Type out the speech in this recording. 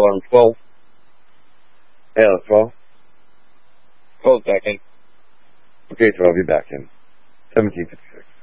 alarm 12. Yeah, 12. 12 back in. Okay, 12, you're back in. 1756.